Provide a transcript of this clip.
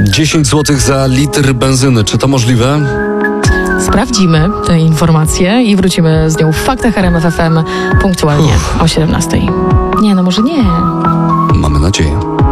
10 zł za litr benzyny. Czy to możliwe? Sprawdzimy tę informację i wrócimy z nią w Faktach RMF FM punktualnie o 17. Nie, no może nie. Mamy nadzieję.